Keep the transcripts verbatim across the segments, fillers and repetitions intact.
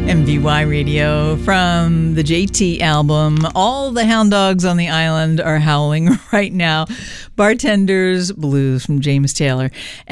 M V Y Radio from the J T album. All the hound dogs on the island are howling right now. Bartenders Blues from James Taylor.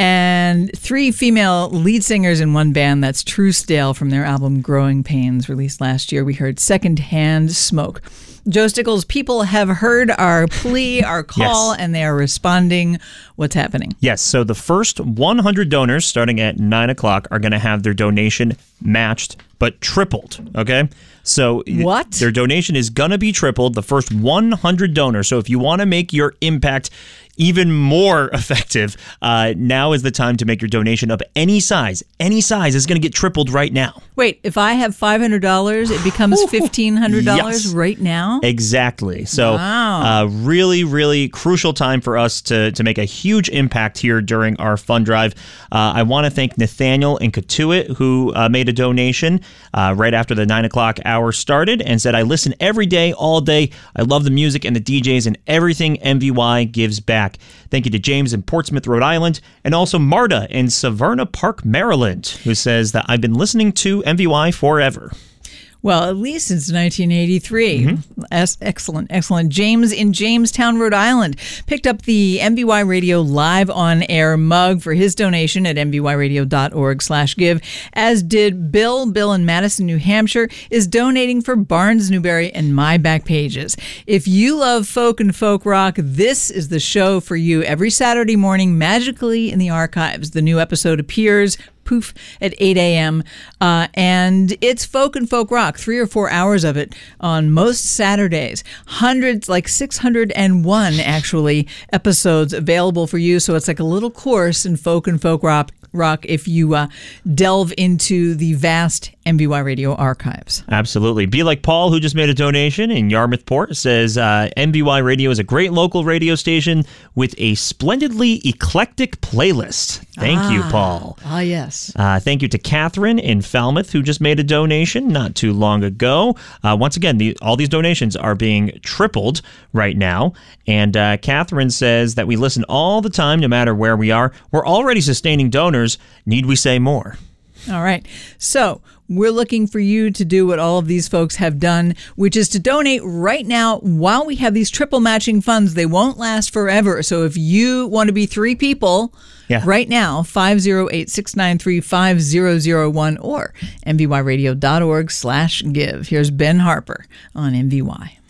And three female lead singers in one band. That's Truesdale from their album Growing Pains, released last year. We heard Secondhand Smoke. Joe Stickles, people have heard our plea, our call, yes. and they are responding. What's happening? Yes, so the first one hundred donors starting at nine o'clock are going to have their donation matched, but tripled, okay? So what? Their donation is going to be tripled, the first one hundred donors. So if you want to make your impact even more effective, uh, now is the time to make your donation of any size. Any size is going to get tripled right now. Wait, if I have five hundred dollars, it becomes fifteen hundred dollars yes. right now? Exactly. So wow. uh, really, really crucial time for us to, to make a huge impact here during our fund drive. Uh, I want to thank Nathaniel in Cotuit, who uh, made a donation uh, right after the nine o'clock hour started and said, I listen every day, all day. I love the music and the D Js and everything M V Y gives back. Thank you to James in Portsmouth, Rhode Island, and also Marta in Severna Park, Maryland, who says that I've been listening to M V Y forever. Well, at least since nineteen eighty-three. Mm-hmm. That's excellent, excellent. James in Jamestown, Rhode Island, picked up the M V Y Radio Live on Air mug for his donation at m v y radio dot org slash give, as did Bill. Bill in Madison, New Hampshire, is donating for Barnes Newberry and My Back Pages. If you love folk and folk rock, this is the show for you. Every Saturday morning, magically in the archives, the new episode appears poof at eight a.m. Uh, and it's folk and folk rock, three or four hours of it on most Saturdays. Hundreds, like six hundred one actually, episodes available for you. So it's like a little course in folk and folk rock. Rock if you uh, delve into the vast M V Y Radio archives. Absolutely. Be like Paul, who just made a donation in Yarmouth Port, says uh, M V Y Radio is a great local radio station with a splendidly eclectic playlist. Thank ah, you, Paul. Ah, yes. Uh, thank you to Catherine in Falmouth, who just made a donation not too long ago. Uh, once again, the, all these donations are being tripled right now. And uh, Catherine says that we listen all the time, no matter where we are. We're already sustaining donors. Need we say more? All right. So we're looking for you to do what all of these folks have done, which is to donate right now while we have these triple matching funds. They won't last forever. So if you want to be three people yeah. right now, five oh eight, six nine three, five oh oh one or m v y radio dot org slash give. Here's Ben Harper on M V Y.